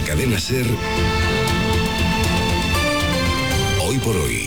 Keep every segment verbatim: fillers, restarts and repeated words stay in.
cadena SER, Hoy por Hoy,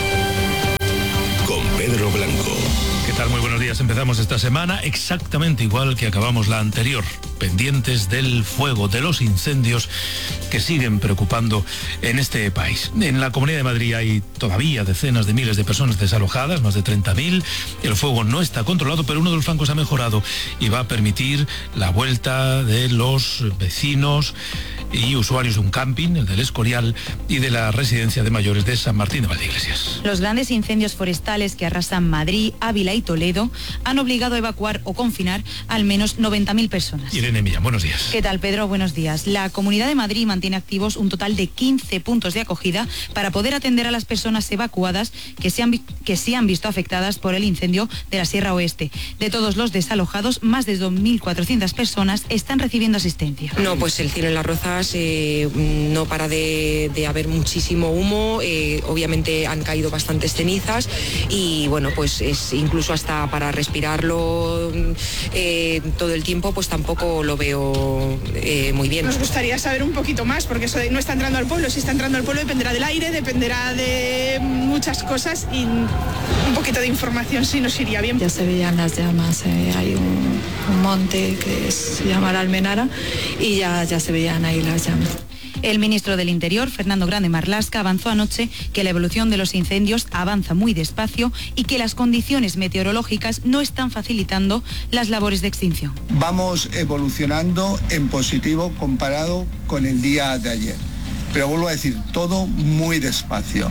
con Pedro Blanco. ¿Qué tal? Muy buenos días. Empezamos esta semana exactamente igual que acabamos la anterior, pendientes del fuego, de los incendios que siguen preocupando en este país. En la Comunidad de Madrid hay todavía decenas de miles de personas desalojadas, más de treinta mil. El fuego no está controlado, pero uno de los flancos ha mejorado y va a permitir la vuelta de los vecinos y usuarios de un camping, el del Escorial, y de la residencia de mayores de San Martín de Valdeiglesias. Los grandes incendios forestales que arrasan Madrid, Ávila y Toledo han obligado a evacuar o confinar al menos noventa mil personas. Irene Millán, buenos días. ¿Qué tal, Pedro? Buenos días. La Comunidad de Madrid mantiene activos un total de quince puntos de acogida para poder atender a las personas evacuadas que se han, que se han visto afectadas por el incendio de la Sierra Oeste. De todos los desalojados, más de dos mil cuatrocientas personas están recibiendo asistencia. No, pues el cielo en Las Rozas eh, no para de, de haber muchísimo humo, eh, obviamente han caído bastantes cenizas y bueno, pues es incluso hasta para respirarlo eh, todo el tiempo, pues tampoco lo veo eh, muy bien. Nos gustaría saber un poquito más, porque eso no está entrando al pueblo. Si está entrando al pueblo dependerá del aire, dependerá de muchas cosas y un poquito de información sí nos iría bien. Ya se veían las llamas, eh, hay un, un monte que se llama la Almenara y ya, ya se veían ahí las llamas. El ministro del Interior, Fernando Grande Marlaska, avanzó anoche que la evolución de los incendios avanza muy despacio y que las condiciones meteorológicas no están facilitando las labores de extinción. Vamos evolucionando en positivo comparado con el día de ayer. Pero vuelvo a decir, todo muy despacio.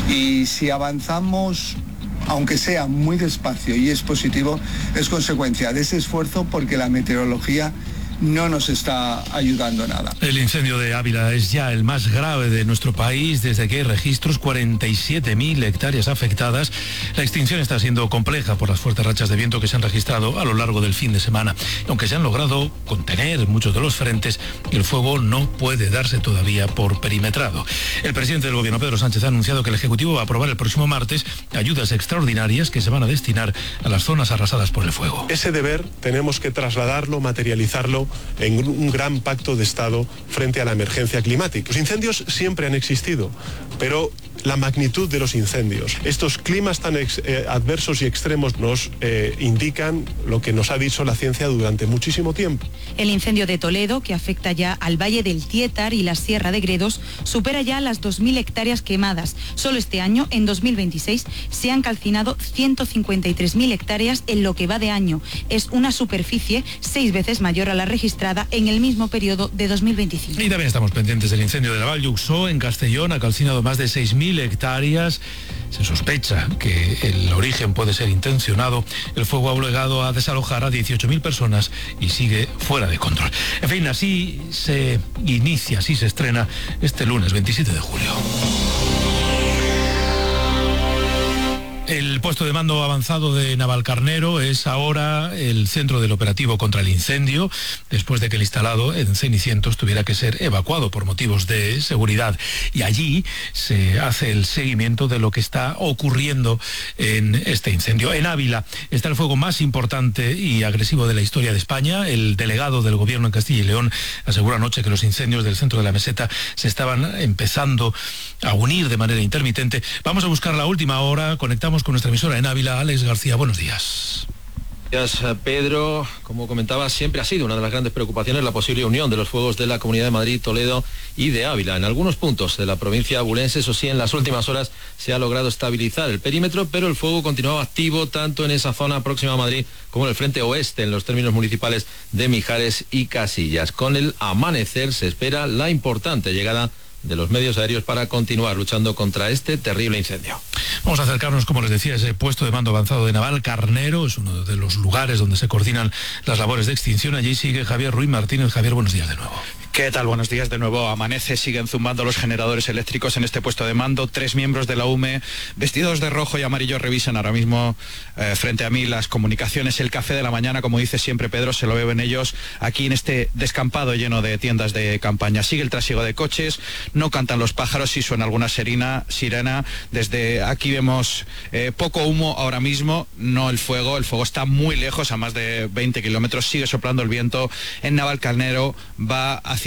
Y si avanzamos, aunque sea muy despacio y es positivo, es consecuencia de ese esfuerzo porque la meteorología no nos está ayudando nada. El incendio de Ávila es ya el más grave de nuestro país desde que hay registros, cuarenta y siete mil hectáreas afectadas. La extinción está siendo compleja por las fuertes rachas de viento que se han registrado a lo largo del fin de semana. Aunque se han logrado contener muchos de los frentes, el fuego no puede darse todavía por perimetrado. El presidente del Gobierno, Pedro Sánchez, ha anunciado que el Ejecutivo va a aprobar el próximo martes ayudas extraordinarias que se van a destinar a las zonas arrasadas por el fuego. Ese deber tenemos que trasladarlo, materializarlo en un gran pacto de Estado frente a la emergencia climática. Los incendios siempre han existido, pero la magnitud de los incendios, estos climas tan ex, eh, adversos y extremos nos eh, indican lo que nos ha dicho la ciencia durante muchísimo tiempo. El incendio de Toledo, que afecta ya al Valle del Tietar y la Sierra de Gredos, supera ya las dos mil hectáreas quemadas. Solo este año, en dos mil veintiséis, se han calcinado ciento cincuenta y tres mil hectáreas en lo que va de año. Es una superficie seis veces mayor a la registrada en el mismo periodo de dos mil veinticinco. Y también estamos pendientes del incendio de la Val Lluxó en Castellón. Ha calcinado más de seis mil hectáreas. Se sospecha que el origen puede ser intencionado. El fuego ha obligado a desalojar a dieciocho mil personas y sigue fuera de control. En fin, así se inicia, así se estrena este lunes veintisiete de julio. El puesto de mando avanzado de Navalcarnero es ahora el centro del operativo contra el incendio, después de que el instalado en Cenicientos tuviera que ser evacuado por motivos de seguridad. Y allí se hace el seguimiento de lo que está ocurriendo en este incendio. En Ávila está el fuego más importante y agresivo de la historia de España. El delegado del Gobierno en Castilla y León aseguró anoche que los incendios del centro de la meseta se estaban empezando a unir de manera intermitente. Vamos a buscar la última hora. Conectamos con nuestra emisora en Ávila. Alex García, buenos días. Gracias, Pedro. Como comentaba, siempre ha sido una de las grandes preocupaciones la posible unión de los fuegos de la Comunidad de Madrid, Toledo y de Ávila. En algunos puntos de la provincia abulense, eso sí, en las últimas horas se ha logrado estabilizar el perímetro, pero el fuego continuaba activo tanto en esa zona próxima a Madrid como en el frente oeste, en los términos municipales de Mijares y Casillas. Con el amanecer se espera la importante llegada de los medios aéreos para continuar luchando contra este terrible incendio. Vamos a acercarnos, como les decía, a ese puesto de mando avanzado de Navalcarnero. Es uno de los lugares donde se coordinan las labores de extinción. Allí sigue Javier Ruiz Martínez. Javier, buenos días de nuevo. ¿Qué tal? Buenos días de nuevo. Amanece, siguen zumbando los generadores eléctricos en este puesto de mando. Tres miembros de la U M E, vestidos de rojo y amarillo, revisan ahora mismo eh, frente a mí las comunicaciones. El café de la mañana, como dice siempre Pedro, se lo beben ellos aquí en este descampado lleno de tiendas de campaña. Sigue el trasiego de coches, no cantan los pájaros, sí suena alguna sirena. sirena. Desde aquí vemos eh, poco humo ahora mismo, no el fuego. El fuego está muy lejos, a más de veinte kilómetros. Sigue soplando el viento. En Navalcarnero va hacia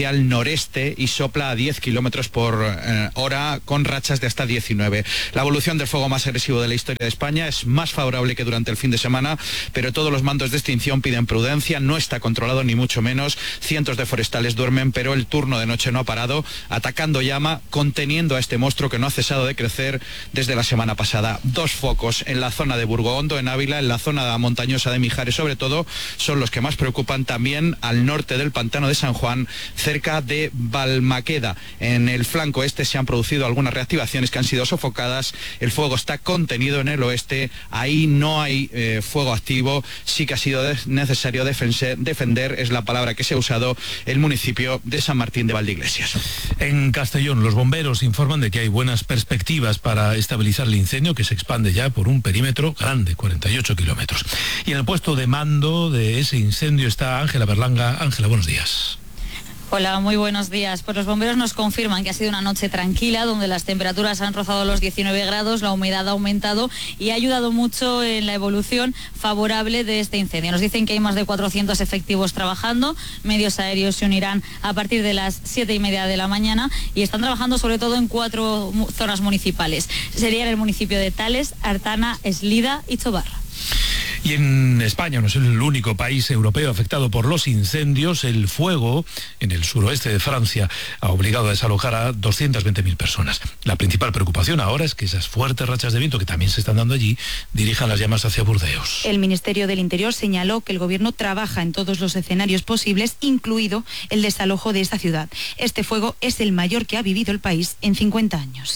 hacia el noreste y sopla a diez kilómetros por eh, hora con rachas de hasta diecinueve. La evolución del fuego más agresivo de la historia de España es más favorable que durante el fin de semana, pero todos los mandos de extinción piden prudencia. No está controlado ni mucho menos. Cientos de forestales duermen, pero el turno de noche no ha parado, atacando llama, conteniendo a este monstruo que no ha cesado de crecer desde la semana pasada. Dos focos en la zona de Burgohondo, en Ávila, en la zona montañosa de Mijares sobre todo, son los que más preocupan, también al norte del pantano de San Juan, cerca de Balmaqueda. En el flanco este se han producido algunas reactivaciones que han sido sofocadas. El fuego está contenido en el oeste, ahí no hay eh, fuego activo. Sí que ha sido necesario defense, defender, es la palabra que se ha usado, el municipio de San Martín de Valdeiglesias. En Castellón, los bomberos informan de que hay buenas perspectivas para estabilizar el incendio, que se expande ya por un perímetro grande, cuarenta y ocho kilómetros. Y en el puesto de mando de ese incendio está Ángela Berlanga. Ángela, buenos días. Hola, muy buenos días. Pues los bomberos nos confirman que ha sido una noche tranquila, donde las temperaturas han rozado los diecinueve grados, la humedad ha aumentado y ha ayudado mucho en la evolución favorable de este incendio. Nos dicen que hay más de cuatrocientos efectivos trabajando, medios aéreos se unirán a partir de las siete y media de la mañana y están trabajando sobre todo en cuatro zonas municipales. Serían el municipio de Tales, Artana, Eslida y Tobar. Y en España no es el único país europeo afectado por los incendios. El fuego en el suroeste de Francia ha obligado a desalojar a doscientas veinte mil personas. La principal preocupación ahora es que esas fuertes rachas de viento que también se están dando allí dirijan las llamas hacia Burdeos. El Ministerio del Interior señaló que el gobierno trabaja en todos los escenarios posibles, incluido el desalojo de esta ciudad. Este fuego es el mayor que ha vivido el país en cincuenta años.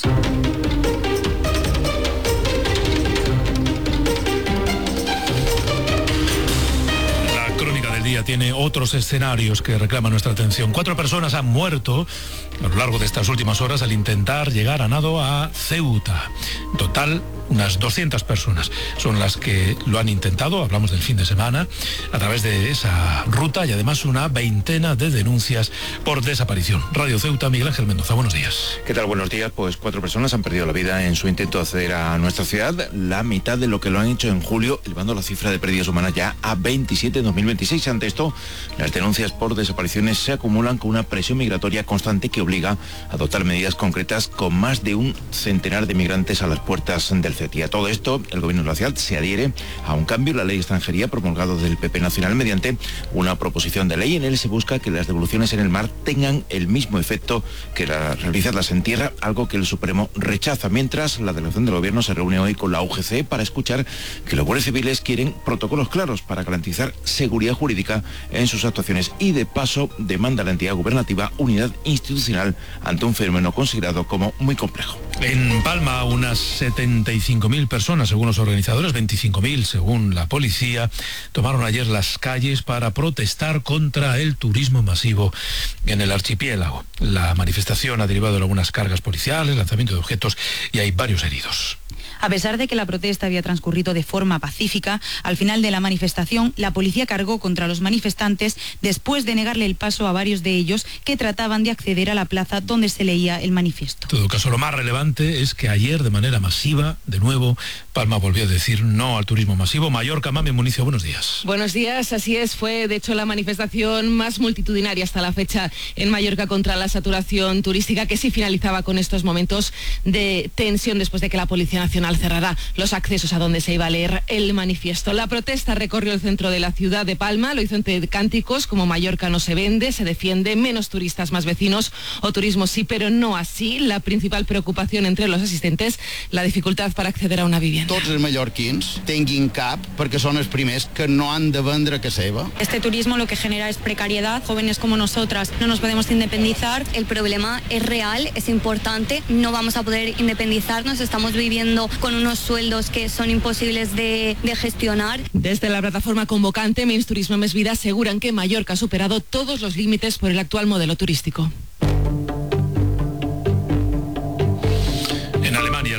Tiene otros escenarios que reclaman nuestra atención. Cuatro personas han muerto a lo largo de estas últimas horas al intentar llegar a nado a Ceuta. En total, unas doscientas personas son las que lo han intentado, hablamos del fin de semana, a través de esa ruta y además una veintena de denuncias por desaparición. Radio Ceuta, Miguel Ángel Mendoza, buenos días. ¿Qué tal? Buenos días. Pues cuatro personas han perdido la vida en su intento de acceder a nuestra ciudad, la mitad de lo que lo han hecho en julio, elevando la cifra de pérdidas humanas ya a veintisiete en dos mil veintiséis. Ante esto, las denuncias por desapariciones se acumulan con una presión migratoria constante que obliga a adoptar medidas concretas con más de un centenar de migrantes a las puertas del C E T I. A todo esto, el gobierno de la ciudad se adhiere a un cambio en la ley de extranjería promulgado del P P Nacional mediante una proposición de ley. En él se busca que las devoluciones en el mar tengan el mismo efecto que las realizarlas en tierra, algo que el Supremo rechaza, mientras la delegación del gobierno se reúne hoy con la U G C para escuchar que los guardias civiles quieren protocolos claros para garantizar seguridad jurídica en sus actuaciones y de paso demanda a la entidad gubernativa unidad institucional ante un fenómeno considerado como muy complejo. En Palma, unas setenta y cinco mil personas, según los organizadores, veinticinco mil según la policía, tomaron ayer las calles para protestar contra el turismo masivo en el archipiélago. La manifestación ha derivado de algunas cargas policiales, lanzamiento de objetos y hay varios heridos. A pesar de que la protesta había transcurrido de forma pacífica, al final de la manifestación, la policía cargó contra los manifestantes después de negarle el paso a varios de ellos que trataban de acceder a la plaza donde se leía el manifiesto. En todo caso, lo más relevante es que ayer, de manera masiva, de nuevo, Palma volvió a decir no al turismo masivo. Mallorca, Mami Municio, buenos días. Buenos días, así es, fue de hecho la manifestación más multitudinaria hasta la fecha en Mallorca contra la saturación turística, que sí finalizaba con estos momentos de tensión después de que la Policía Nacional cerrará los accesos a donde se iba a leer el manifiesto. La protesta recorrió el centro de la ciudad de Palma, lo hizo entre cánticos como Mallorca no se vende, se defiende, menos turistas, más vecinos, o turismo sí, pero no así. La principal preocupación entre los asistentes, la dificultad para acceder a una vivienda. Tots els mallorquins tinguin cap perquè són els primers que no han de vendre casa seva. Este turismo lo que genera es precariedad. Jóvenes como nosotras no nos podemos independizar. El problema es real, es importante. No vamos a poder independizarnos. Estamos viviendo con unos sueldos que son imposibles de, de gestionar. Desde la plataforma convocante Menys Turisme Més Vida aseguran que Mallorca ha superado todos los límites por el actual modelo turístico. En Alemania, la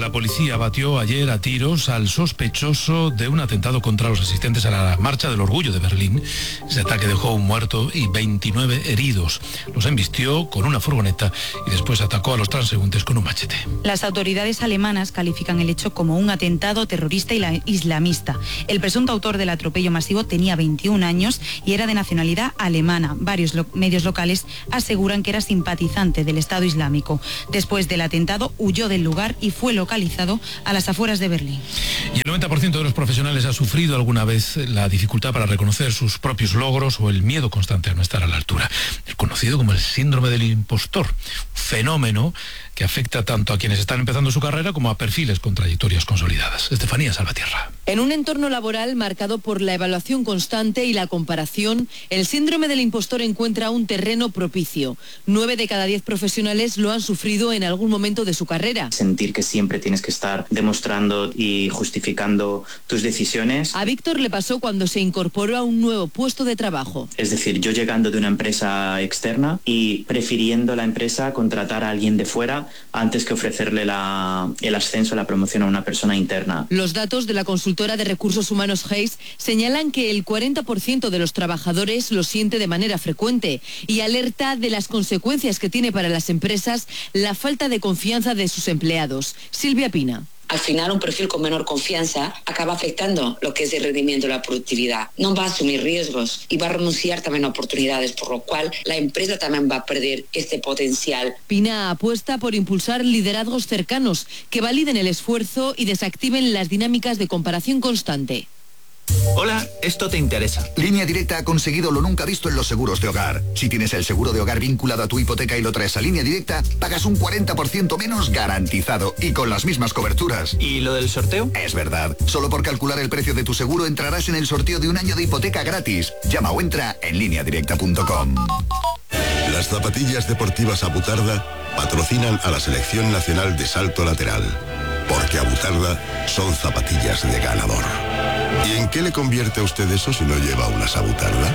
la policía batió ayer a tiros al sospechoso de un atentado contra los asistentes a la Marcha del Orgullo de Berlín. Ese ataque dejó un muerto y veintinueve heridos. Los embistió con una furgoneta y después atacó a los transeúntes con un machete. Las autoridades alemanas califican el hecho como un atentado terrorista islamista. El presunto autor del atropello masivo tenía veintiún años y era de nacionalidad alemana. Varios lo- medios locales aseguran que era simpatizante del Estado Islámico. Después del atentado huyó del lugar y fue localizado a las afueras de Berlín. Y el noventa por ciento de los profesionales ha sufrido alguna vez la dificultad para reconocer sus propios logros o el miedo constante a no estar a la altura. El conocido como el síndrome del impostor, fenómeno que afecta tanto a quienes están empezando su carrera como a perfiles con trayectorias consolidadas. Estefanía Salvatierra. En un entorno laboral marcado por la evaluación constante y la comparación, el síndrome del impostor encuentra un terreno propicio. Nueve de cada diez profesionales lo han sufrido en algún momento de su carrera. Sentir que siempre tienes que estar demostrando y justificando tus decisiones. A Víctor le pasó cuando se incorporó a un nuevo puesto de trabajo. Es decir, yo llegando de una empresa externa y prefiriendo la empresa contratar a alguien de fuera antes que ofrecerle la, el ascenso, la promoción a una persona interna. Los datos de la consultora de recursos humanos Hayes señalan que el cuarenta por ciento de los trabajadores lo siente de manera frecuente y alerta de las consecuencias que tiene para las empresas la falta de confianza de sus empleados. Silvia Pina. Al final, un perfil con menor confianza acaba afectando lo que es el rendimiento y la productividad. No va a asumir riesgos y va a renunciar también a oportunidades, por lo cual la empresa también va a perder este potencial. Pina apuesta por impulsar liderazgos cercanos que validen el esfuerzo y desactiven las dinámicas de comparación constante. Hola, esto te interesa. Línea Directa ha conseguido lo nunca visto en los seguros de hogar. Si tienes el seguro de hogar vinculado a tu hipoteca y lo traes a Línea Directa, pagas un cuarenta por ciento menos garantizado y con las mismas coberturas. ¿Y lo del sorteo? Es verdad. Solo por calcular el precio de tu seguro entrarás en el sorteo de un año de hipoteca gratis. Llama o entra en línea directa punto com. Las zapatillas deportivas Abutarda patrocinan a la Selección Nacional de Salto Lateral. Porque Abutarda son zapatillas de ganador. ¿Y en qué le convierte a usted eso si no lleva una Abutarda?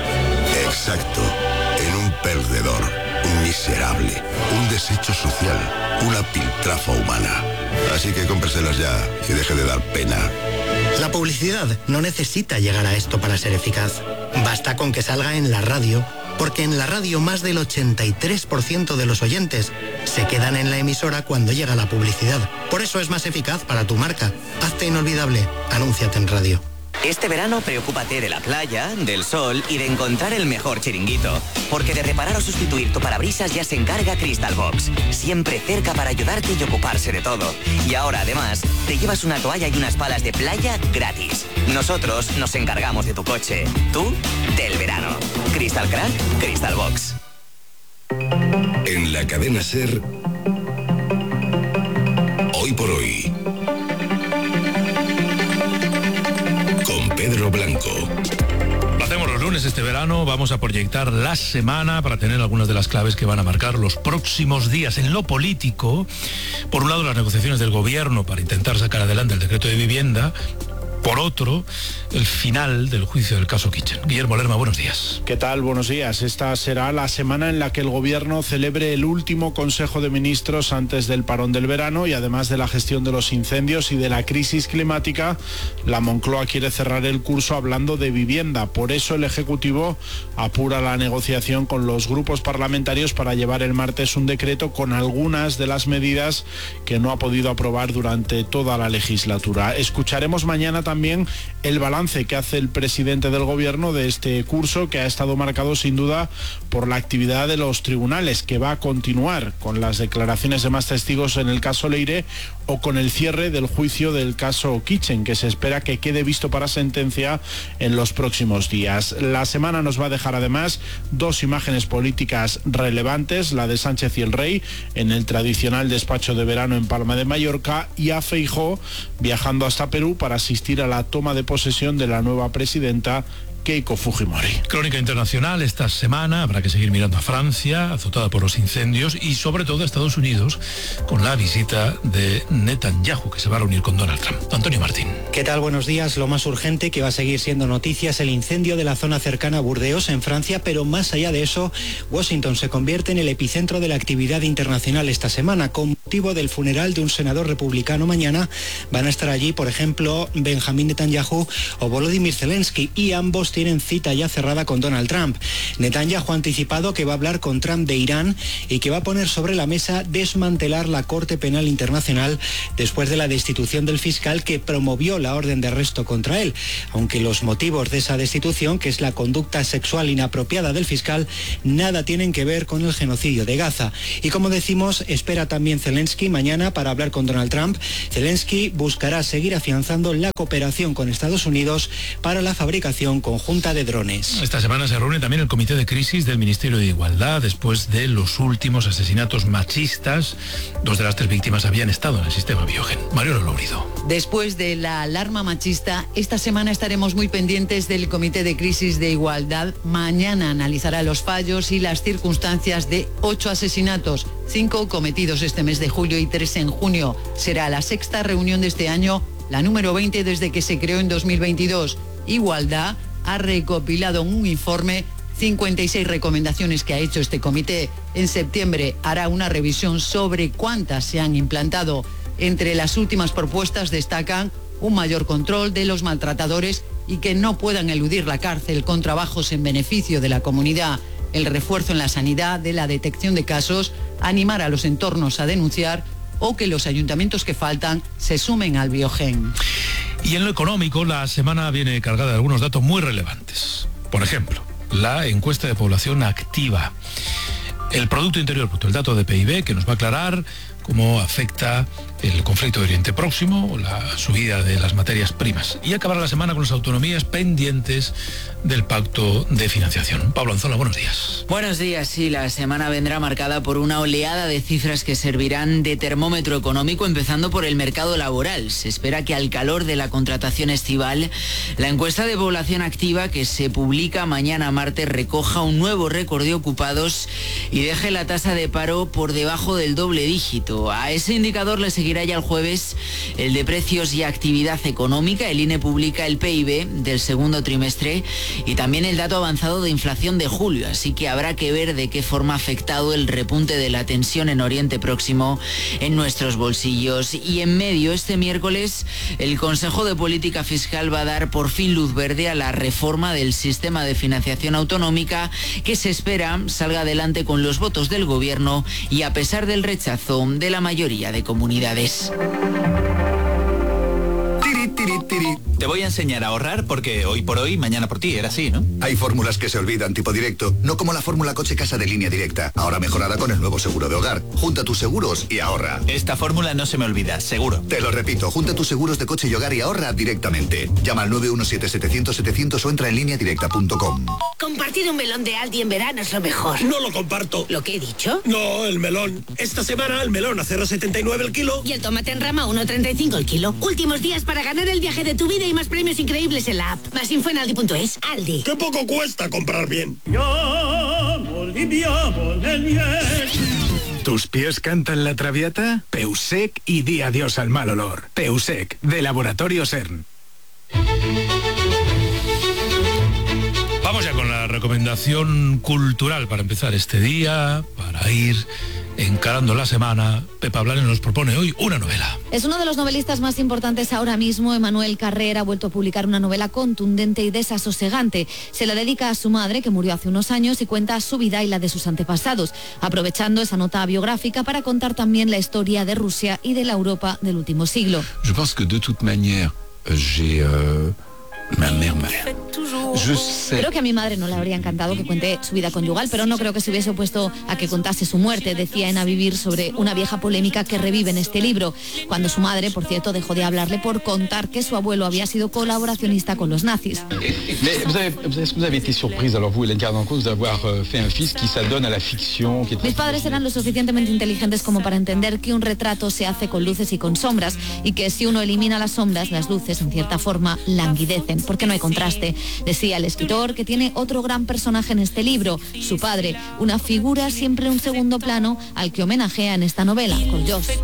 Exacto, en un perdedor, un miserable, un desecho social, una piltrafa humana. Así que cómpreselas ya y deje de dar pena. La publicidad no necesita llegar a esto para ser eficaz. Basta con que salga en la radio, porque en la radio más del ochenta y tres por ciento de los oyentes se quedan en la emisora cuando llega la publicidad. Por eso es más eficaz para tu marca. Hazte inolvidable. Anúnciate en radio. Este verano preocúpate de la playa, del sol y de encontrar el mejor chiringuito. Porque de reparar o sustituir tu parabrisas ya se encarga Crystal Box. Siempre cerca para ayudarte y ocuparse de todo. Y ahora además te llevas una toalla y unas palas de playa gratis. Nosotros nos encargamos de tu coche. Tú, del verano. Crystal Crack, Crystal Box. En la cadena SER, hoy por hoy, con Pedro Blanco. Lo hacemos los lunes este verano, vamos a proyectar la semana para tener algunas de las claves que van a marcar los próximos días. En lo político, por un lado las negociaciones del gobierno para intentar sacar adelante el decreto de vivienda. Por otro, el final del juicio del caso Kitchen. Guillermo Lerma, buenos días. ¿Qué tal? Buenos días. Esta será la semana en la que el Gobierno celebre el último Consejo de Ministros antes del parón del verano y además de la gestión de los incendios y de la crisis climática, la Moncloa quiere cerrar el curso hablando de vivienda. Por eso el Ejecutivo apura la negociación con los grupos parlamentarios para llevar el martes un decreto con algunas de las medidas que no ha podido aprobar durante toda la legislatura. Escucharemos mañana también También el balance que hace el presidente del gobierno de este curso, que ha estado marcado sin duda por la actividad de los tribunales, que va a continuar con las declaraciones de más testigos en el caso Leire o con el cierre del juicio del caso Kitchen, que se espera que quede visto para sentencia en los próximos días. La semana nos va a dejar además dos imágenes políticas relevantes, la de Sánchez y el Rey en el tradicional despacho de verano en Palma de Mallorca, y a Feijóo viajando hasta Perú para asistir a la toma de posesión de la nueva presidenta Keiko Fujimori. Crónica internacional esta semana, habrá que seguir mirando a Francia, azotada por los incendios, y sobre todo a Estados Unidos, con la visita de Netanyahu, que se va a reunir con Donald Trump. Antonio Martín. ¿Qué tal? Buenos días. Lo más urgente que va a seguir siendo noticia es el incendio de la zona cercana a Burdeos, en Francia, pero más allá de eso, Washington se convierte en el epicentro de la actividad internacional esta semana, con motivo del funeral de un senador republicano mañana van a estar allí, por ejemplo, Benjamín Netanyahu o Volodymyr Zelensky, y ambos tienen cita ya cerrada con Donald Trump. Netanyahu ha anticipado que va a hablar con Trump de Irán y que va a poner sobre la mesa desmantelar la Corte Penal Internacional después de la destitución del fiscal que promovió la orden de arresto contra él, aunque los motivos de esa destitución, que es la conducta sexual inapropiada del fiscal, nada tienen que ver con el genocidio de Gaza. Y como decimos, espera también Zelensky Zelensky mañana para hablar con Donald Trump. Zelensky buscará seguir afianzando la cooperación con Estados Unidos para la fabricación conjunta de drones. Esta semana se reúne también el Comité de Crisis del Ministerio de Igualdad después de los últimos asesinatos machistas. Dos de las tres víctimas habían estado en el sistema Biogen. Mario Lourido. Después de la alarma machista, esta semana estaremos muy pendientes del Comité de Crisis de Igualdad. Mañana analizará los fallos y las circunstancias de ocho asesinatos, cinco cometidos este mes de julio y tres en junio. Será la sexta reunión de este año, la número veinte desde que se creó en dos mil veintidós. Igualdad ha recopilado en un informe cincuenta y seis recomendaciones que ha hecho este comité. En septiembre hará una revisión sobre cuántas se han implantado. Entre las últimas propuestas destacan un mayor control de los maltratadores y que no puedan eludir la cárcel con trabajos en beneficio de la comunidad, el refuerzo en la sanidad de la detección de casos, animar a los entornos a denunciar o que los ayuntamientos que faltan se sumen al Biogen. Y en lo económico, la semana viene cargada de algunos datos muy relevantes. Por ejemplo, la encuesta de población activa, el Producto Interior Bruto, el dato de P I B, que nos va a aclarar cómo afecta el conflicto de Oriente Próximo o la subida de las materias primas. Y acabar la semana con las autonomías pendientes del pacto de financiación. Pablo Anzola, buenos días. Buenos días. Sí, la semana vendrá marcada por una oleada de cifras que servirán de termómetro económico, empezando por el mercado laboral. Se espera que al calor de la contratación estival, la encuesta de población activa que se publica mañana martes recoja un nuevo récord de ocupados y deje la tasa de paro por debajo del doble dígito. A ese indicador le seguirá ya el jueves el de precios y actividad económica. El I N E publica el P I B del segundo trimestre y también el dato avanzado de inflación de julio, así que habrá que ver de qué forma ha afectado el repunte de la tensión en Oriente Próximo en nuestros bolsillos. Y en medio, este miércoles, el Consejo de Política Fiscal va a dar por fin luz verde a la reforma del sistema de financiación autonómica que se espera salga adelante con los votos del Gobierno y a pesar del rechazo de la mayoría de comunidades. Te voy a enseñar a ahorrar porque hoy por hoy, mañana por ti, era así, ¿no? Hay fórmulas que se olvidan, tipo directo, no como la fórmula coche casa de Línea Directa, ahora mejorada con el nuevo seguro de hogar. Junta tus seguros y ahorra. Esta fórmula no se me olvida, seguro. Te lo repito, junta tus seguros de coche y hogar y ahorra directamente. Llama al nueve uno siete, setecientos, setecientos o entra en línea directa punto com. Compartir un melón de Aldi en verano es lo mejor. No lo comparto. ¿Lo que he dicho? No, el melón. Esta semana el melón a cero coma setenta y nueve el kilo. Y el tomate en rama a uno coma treinta y cinco el kilo. Últimos días para ganar el viaje de tu vida y más premios increíbles en la app. Más info en aldi punto es. Aldi. ¡Qué poco cuesta comprar bien! ¿Tus pies cantan la traviata? Peusec y di adiós al mal olor. Peusec, de Laboratorio CERN. Vamos ya con la recomendación cultural para empezar este día, para ir encarando la semana. Pepa Blanes nos propone hoy una novela. Es uno de los novelistas más importantes ahora mismo. Emmanuel Carrera ha vuelto a publicar una novela contundente y desasosegante. Se la dedica a su madre, que murió hace unos años, y cuenta su vida y la de sus antepasados, aprovechando esa nota biográfica para contar también la historia de Rusia y de la Europa del último siglo. Je pense que de toute manière, j'ai euh, ma mère m'a. Creo que a mi madre no le habría encantado que cuente su vida conyugal, pero no creo que se hubiese opuesto a que contase su muerte, decía en A Vivir sobre una vieja polémica que revive en este libro, cuando su madre, por cierto, dejó de hablarle por contar que su abuelo había sido colaboracionista con los nazis. Mais vous avez, est-ce que vous avez été surprise, alors vous, Hélène Cardin-Cos, d'avoir fait un fils qui s'adonne à la fiction? Qui est... Mis padres eran lo suficientemente inteligentes como para entender que un retrato se hace con luces y con sombras, y que si uno elimina las sombras, las luces, en cierta forma, languidecen, porque no hay contraste. Decía el escritor que tiene otro gran personaje en este libro, su padre, una figura siempre en un segundo plano al que homenajea en esta novela, con Joss.